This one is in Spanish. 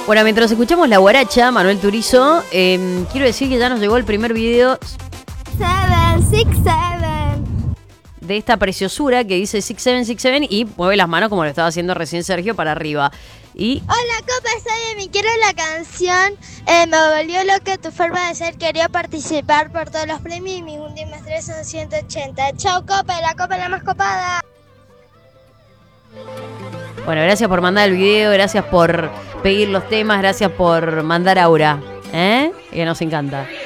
Bueno, mientras escuchamos la guaracha, Manuel Turizo, quiero decir que ya nos llegó el primer video 767 de esta preciosura que dice 6767 y mueve las manos como lo estaba haciendo recién Sergio para arriba. Y Hola, Copa, soy Emi. Quiero la canción Me volvió loca tu forma de ser. Quería participar por todos los premios y mis últimos 3 son 180. Chau, Copa, la Copa es la más copada. bueno, gracias por mandar el video, gracias por pedir los temas, gracias por mandar aura, que nos encanta.